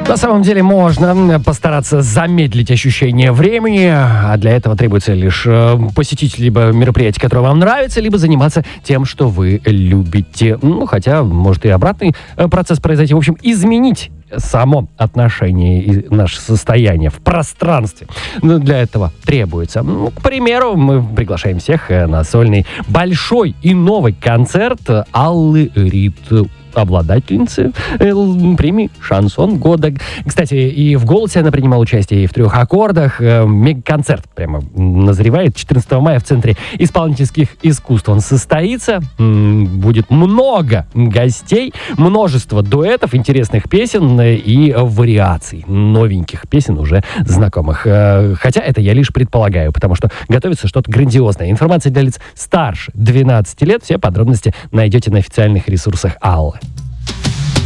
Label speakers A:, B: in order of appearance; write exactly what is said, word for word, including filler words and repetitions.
A: На самом деле можно постараться замедлить ощущение времени, а для этого требуется лишь посетить либо мероприятие, которое вам нравится, либо заниматься тем, что вы любите. Ну, хотя, может и обратный процесс произойти. В общем, изменить само отношение и наше состояние в пространстве. Но для этого требуется. Ну, к примеру, мы приглашаем всех на сольный большой и новый концерт Аллы Рид, обладательницы премии «Шансон года». Кстати, и в «Голосе» она принимала участие, и в «Трех аккордах». Мега-концерт прямо назревает. четырнадцатого мая в Центре исполнительских искусств он состоится. Будет много гостей, множество дуэтов, интересных песен и вариаций новеньких песен, уже знакомых. Хотя это я лишь предполагаю, потому что готовится что-то грандиозное. Информация для лиц старше двенадцати лет. Все подробности найдете на официальных ресурсах Аллы.